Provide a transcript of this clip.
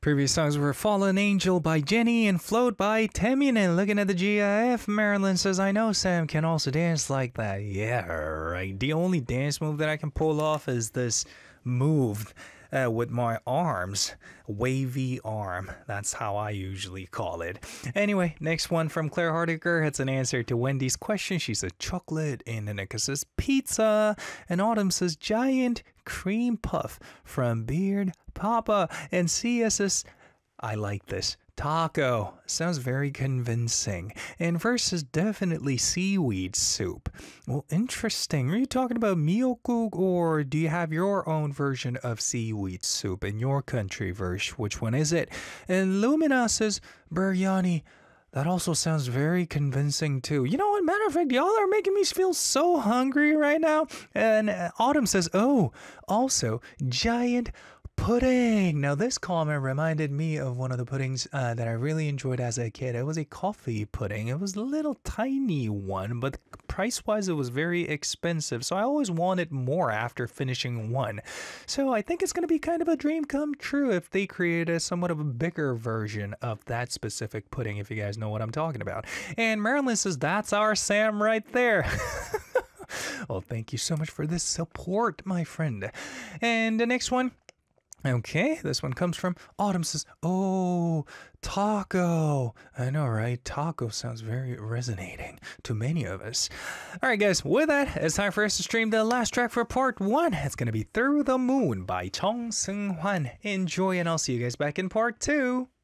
Previous songs were Fallen Angel by Jenny and Float by Temian. And looking at the GIF, Marilyn says, I know Sam can also dance like that. Yeah, right. The only dance move that I can pull off is this move with my arms. Wavy arm. That's how I usually call it. Anyway, next one from Claire Hardiger. It's an answer to Wendy's question. She said chocolate. And Danica says pizza. And Autumn says giant cream puff from Beard Papa. And CS says, I like this. Taco. Sounds very convincing. And versus definitely seaweed soup. Well, interesting. Are you talking about miokuk, or do you have your own version of seaweed soup in your country? Which one is it? And Lumina says biryani. That also sounds very convincing too. You know what? Matter of fact, y'all are making me feel so hungry right now. And Autumn says, oh, also giant pudding. Now this comment reminded me of one of the puddings that I really enjoyed as a kid. It was a coffee pudding. It was a little tiny one, but price wise it was very expensive, so I always wanted more after finishing one. So I think it's going to be kind of a dream come true if they create a somewhat of a bigger version of that specific pudding, if you guys know what I'm talking about. And Marilyn says that's our Sam right there. Well, thank you so much for this support, my friend. And the next one, okay, this one comes from Autumn says, oh, taco. I know, right? Taco sounds very resonating to many of us. All right, guys, with that, it's time for us to stream the last track for part 1. It's going to be Through the Moon by Chong Seung Hwan. Enjoy, and I'll see you guys back in part 2.